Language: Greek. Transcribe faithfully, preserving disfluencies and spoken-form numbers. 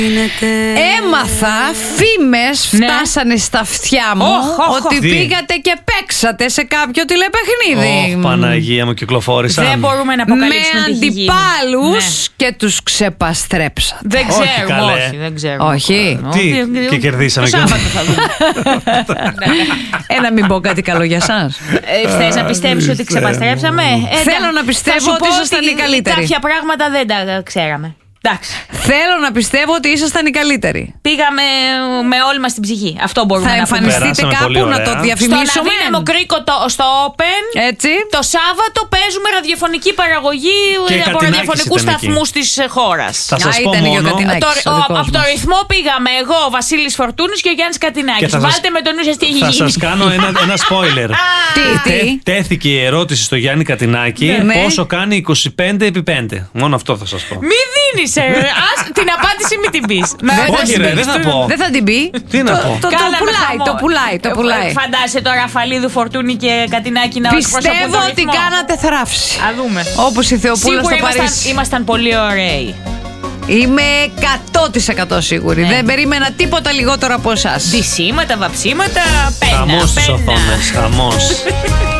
Έμαθα, φήμες Ναι. φτάσανε στα αυτιά μου Οχ, οχ, ότι Τι? πήγατε και παίξατε σε κάποιο τηλεπαιχνίδι. Ωχ, Παναγία μου, κυκλοφόρησαν. Δεν μπορούμε να Με αποκαλύψουμε τι έχει γίνει. αντιπάλους Ναι. και τους ξεπαστρέψατε. Δεν Όχι, ξέρουμε, καλέ. όχι, δεν ξέρουμε. Όχι. Τι, και κερδίσαμε Το κι όμως. Σάββατο θα δούμε. Ε, να μην πω κάτι καλό για σας. Ε, θες να πιστεύεις ότι ξεπαστρέψαμε? Ε, Θέλω εντάξει. να πιστεύω Θα σου ότι πω ήσασταν οι καλύτεροι. Κάποια πράγματα δεν τα ξέραμε. Εντάξει. Θέλω να πιστεύω ότι ήσασταν οι καλύτεροι. Πήγαμε με όλη μας την ψυχή. Αυτό μπορούμε Θα να πούμε. εμφανιστείτε Περάσαμε πολύ κάπου να ωραία. το Στον διαφημίσουμε. αδύναμο κρίκο το, στο Open. Έτσι. Το Σάββατο παίζουμε ραδιοφωνική παραγωγή Και από Κατινάκης ραδιοφωνικούς ήταν εκεί. σταθμούς της χώρας. Θα σας Α, πω ήταν και ο μόνο. Κατινάκης. Το- ο ο- δικός από το μας. ρυθμό πήγαμε εγώ, ο Βασίλης Φορτούνης και ο Γιάννης Κατινάκης. Και θα σας- Βάλτε με το νου σας τι έχει Θα γίνει. σας κάνω ένα, ένα spoiler. Τι, τι. Τε- Τέθηκε η ερώτηση στο Γιάννη Κατινάκη Ναι. πόσο κάνει είκοσι πέντε επί πέντε. Μόνο αυτό θα σας πω. Μη δίνεις, ε, ας, την απάντηση μην την πεις. Να- Δεν να Όχι, ρε, συμπεριστούν- δεν θα πω. Δεν θα την πει. Τι να Το- πω. Το, το, Κάναμε πουλάει, χαμό. το πουλάει, το Ε, πουλάει. Φαντάσαι τώρα Ραφαλίδου, Φορτούνη και Κατινάκη να εκπροσωπούν Πιστεύω το ότι ρυθμό. κάνατε θράψη. Α δούμε. Όπως η Θεοπούλα Σίγουρα στο ήμασταν, Παρίσι. ήμασταν πολύ ωραίοι. Είμαι εκατό τοις εκατό σίγουρη. Ναι. Δεν περίμενα τίποτα λιγότερο από εσάς. Δυσίματα, βαψίματα, πένα, Χαμός στις πένα. οθόνες, χαμός.